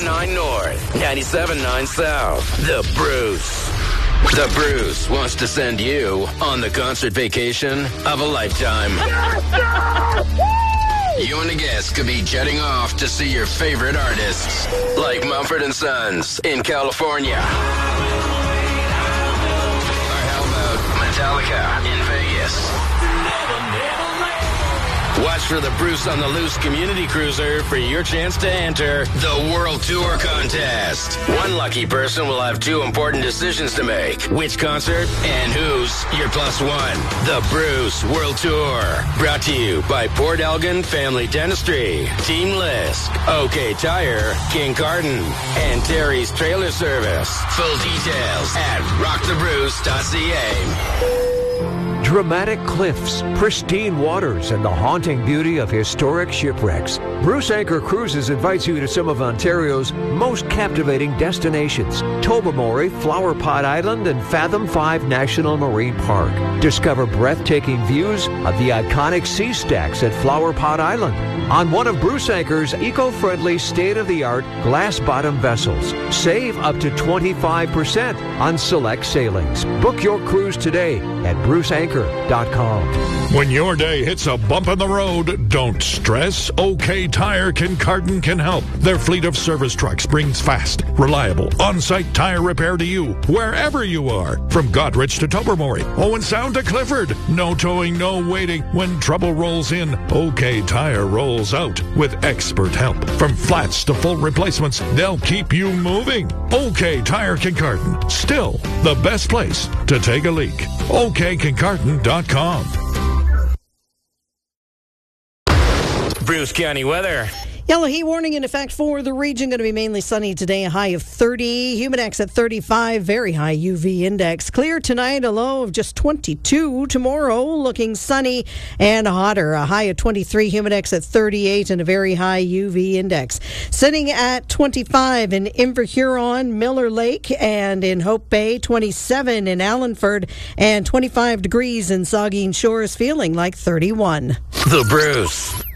101.9 North, 97.9 South. The Bruce. The Bruce wants to send you on the concert vacation of a lifetime. You and a guest could be jetting off to see your favorite artists, like Mumford & Sons in California. Or how about Metallica in Vegas? Watch for the Bruce on the Loose Community Cruiser for your chance to enter the World Tour Contest. One lucky person will have two important decisions to make. Which concert and who's your plus one? The Bruce World Tour. Brought to you by Port Elgin Family Dentistry, Team Lisk, OK Tire, Kincardine, and Terry's Trailer Service. Full details at rockthebruce.ca. Dramatic cliffs, pristine waters, and the haunting beauty of historic shipwrecks. Bruce Anchor Cruises invites you to some of Ontario's most captivating destinations: Tobermory, Flower Pot Island, and Fathom 5 National Marine Park. Discover breathtaking views of the iconic sea stacks at Flower Pot Island on one of Bruce Anchor's eco-friendly, state-of-the-art glass-bottom vessels. Save up to 25% on select sailings. Book your cruise today at bruceanchor.com. When your day hits a bump in the road, don't stress. OK Tire Kincardine can help. Their fleet of service trucks brings fast, reliable, on-site tire repair to you, wherever you are. From Godrich to Tobermory, Owen Sound to Clifford. No towing, no waiting. When trouble rolls in, OK Tire rolls out with expert help. From flats to full replacements, they'll keep you moving. OK Tire Kincardine, still the best place to take a leak. OKKincardine.com. Bruce County weather. Yellow heat warning in effect for the region. Going to be mainly sunny today, a high of 30. Humidex at 35, very high UV index. Clear tonight, a low of just 22. Tomorrow, looking sunny and hotter, a high of 23. Humidex at 38 and a very high UV index. Sitting at 25 in Inverhuron, Miller Lake, and in Hope Bay, 27 in Allenford, and 25 degrees in Saugeen Shores, feeling like 31. The Bruce.